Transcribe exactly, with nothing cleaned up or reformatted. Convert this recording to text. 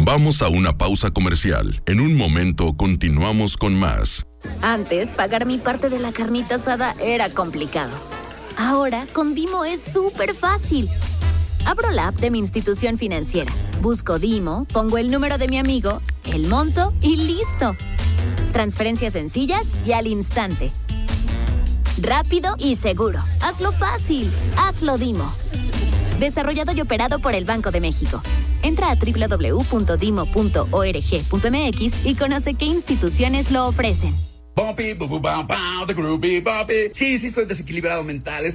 Vamos a una pausa comercial. En un momento continuamos con más. Antes, pagar mi parte de la carnita asada era complicado. Ahora, con Dimo es súper fácil. Abro la app de mi institución financiera, busco Dimo, pongo el número de mi amigo, el monto y listo. Transferencias sencillas y al instante. Rápido y seguro. Hazlo fácil. Hazlo Dimo. Desarrollado y operado por el Banco de México. Entra a doble u doble u doble u punto dimo punto org punto m x y conoce qué instituciones lo ofrecen. Bumpy, bu, bu, bam, bam, the groovy, bumpy. Sí, sí, estoy desequilibrado mental.